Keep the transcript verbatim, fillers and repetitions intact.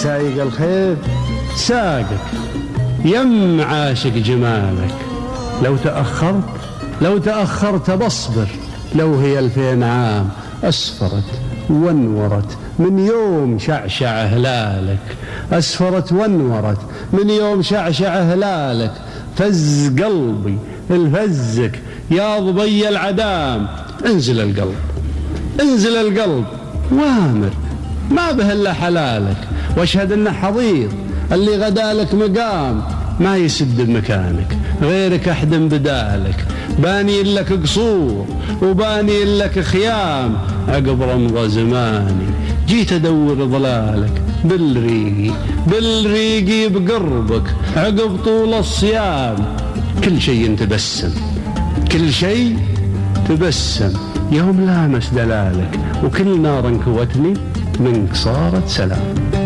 سايق الخيل ساقك يم عاشق جمالك. لو تأخرت لو تأخرت بصبر، لو هي ألفين عام أسفرت وانورت من يوم شعشع هلالك. أسفرت وانورت من يوم شعشع هلالك. فز قلبي الفزك يا ضبي العدام. انزل القلب انزل القلب وامر ما به إلا حلالك. واشهد انه حضيض اللي غدالك مقام ما يسد بمكانك غيرك أحدم بدالك. باني لك قصور وباني لك خيام عقب رمضة زماني جيت أدور ضلالك. بالريقي بالريقي بقربك عقب طول الصيام. كل شيء تبسم كل شيء تبسم يوم لامس دلالك. وكل نار انكوتني منك صارت سلام.